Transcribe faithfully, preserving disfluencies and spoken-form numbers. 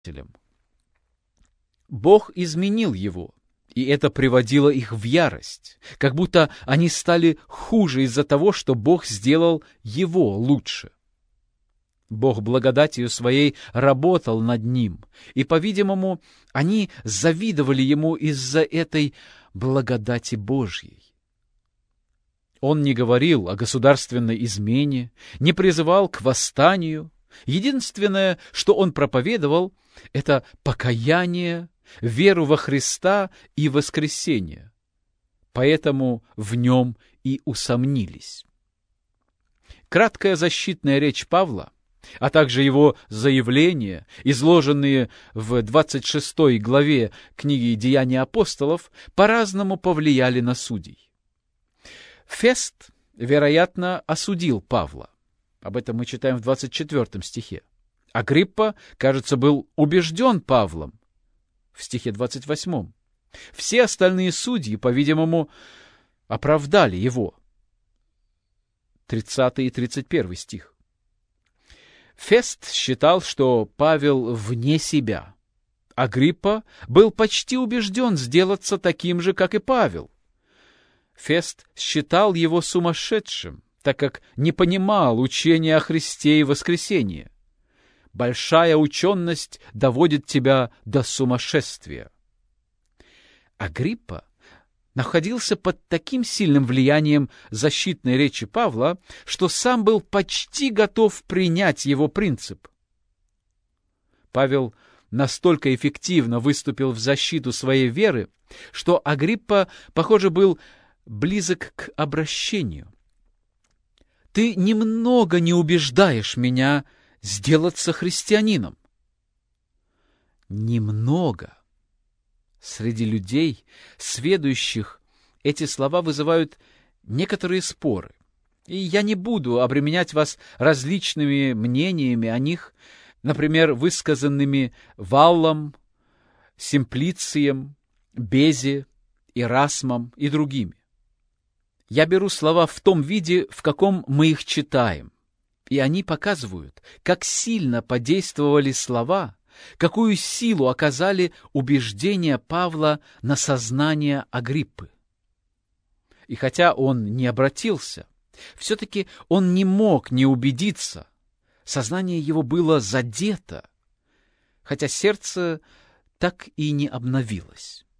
Бог изменил его, и это приводило их в ярость, как будто они стали хуже из-за того, что Бог сделал его лучше. Бог благодатью своей работал над ним, и, по-видимому, они завидовали ему из-за этой благодати Божьей. Он не говорил о государственной измене, не призывал к восстанию. Единственное, что он проповедовал, это покаяние, веру во Христа и воскресение. Поэтому в нем и усомнились. Краткая защитная речь Павла, а также его заявления, изложенные в двадцать шестой главе книги «Деяния апостолов», по-разному повлияли на судей. Фест, вероятно, осудил Павла. Об этом мы читаем в двадцать четвёртом стихе. Агриппа, кажется, был убежден Павлом в стихе двадцать восьмом. Все остальные судьи, по-видимому, оправдали его. тридцатый и тридцать первый стих. Фест считал, что Павел вне себя. Агриппа был почти убежден сделаться таким же, как и Павел. Фест считал его сумасшедшим, так как не понимал учения о Христе и воскресении. Большая ученость доводит тебя до сумасшествия. Агриппа находился под таким сильным влиянием защитной речи Павла, что сам был почти готов принять его принцип. Павел настолько эффективно выступил в защиту своей веры, что Агриппа, похоже, был близок к обращению. «Ты немного не убеждаешь меня сделаться христианином». Немного. Среди людей, сведущих, эти слова вызывают некоторые споры. И я не буду обременять вас различными мнениями о них, например, высказанными Валлом, Симплицием, Безе, Ирасмом и другими. Я беру слова в том виде, в каком мы их читаем, и они показывают, как сильно подействовали слова, какую силу оказали убеждения Павла на сознание Агриппы. И хотя он не обратился, все-таки он не мог не убедиться. Сознание его было задето, хотя сердце так и не обновилось.